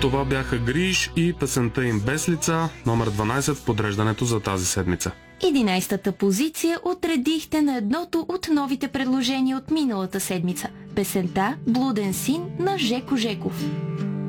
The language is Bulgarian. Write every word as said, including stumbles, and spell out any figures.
Това бяха Гриш и песента им Без лица, номер дванайсет в подреждането за тази седмица. единайсетата позиция отредихте на едното от новите предложения от миналата седмица. Песента Блуден син на Жеко Жеков.